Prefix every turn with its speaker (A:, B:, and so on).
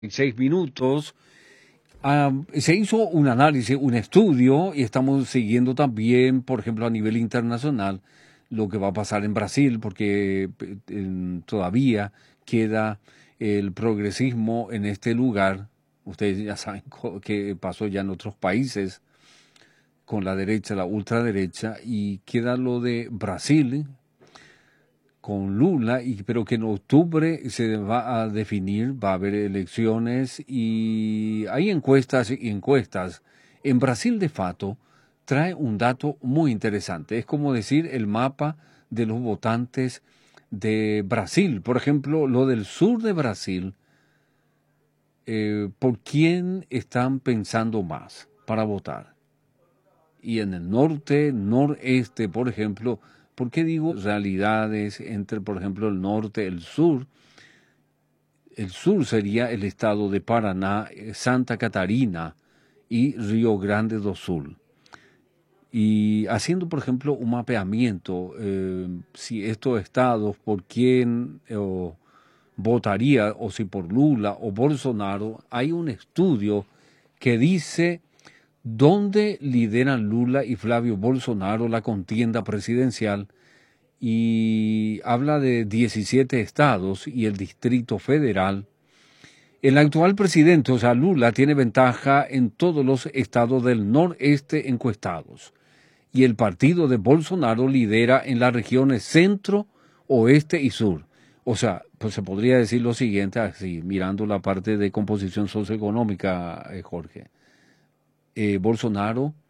A: 6 minutos. Se hizo un análisis, un estudio, y estamos siguiendo también, por ejemplo, a nivel internacional, lo que va a pasar en Brasil, porque todavía queda el progresismo en este lugar. Ustedes ya saben qué pasó ya en otros países con la derecha, la ultraderecha, y queda lo de Brasil con Lula, pero que en octubre se va a definir, va a haber elecciones y hay encuestas y encuestas. En Brasil, de fato, trae un dato muy interesante. Es como decir el mapa de los votantes de Brasil. Por ejemplo, lo del sur de Brasil, ¿por quién están pensando más para votar? Y en el norte, noreste, por ejemplo, ¿por qué digo realidades entre, por ejemplo, el norte, el sur? El sur sería el estado de Paraná, Santa Catarina y Río Grande do Sul. Y haciendo, por ejemplo, un mapeamiento, si estos estados, por quién votaría, o si por Lula o Bolsonaro, hay un estudio que dice dónde lideran Lula y Flavio Bolsonaro la contienda presidencial, y habla de 17 estados y el Distrito Federal. El actual presidente, o sea, Lula, tiene ventaja en todos los estados del noreste encuestados, y el partido de Bolsonaro lidera en las regiones centro, oeste y sur. O sea, pues se podría decir lo siguiente, así, mirando la parte de composición socioeconómica, Jorge. Bolsonaro